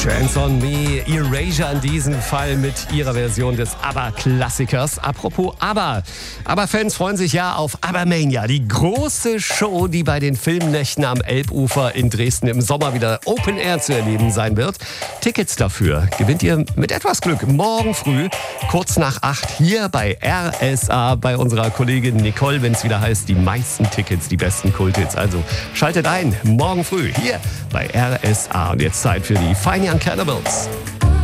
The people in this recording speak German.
Trance on Me, Erasure in diesem Fall mit ihrer Version des ABBA-Klassikers. Apropos ABBA. ABBA-Fans freuen sich ja auf ABBA-Mania, die große Show, die bei den Filmnächten am Elbufer in Dresden im Sommer wieder Open Air zu erleben sein wird. Tickets dafür gewinnt ihr mit etwas Glück morgen früh, kurz nach 8, hier bei RSA, bei unserer Kollegin Nicole, wenn es wieder heißt, die meisten Tickets, die besten Kulthits. Also schaltet ein, morgen früh hier bei RSA. Und jetzt Zeit für die Fine Young Cannibals.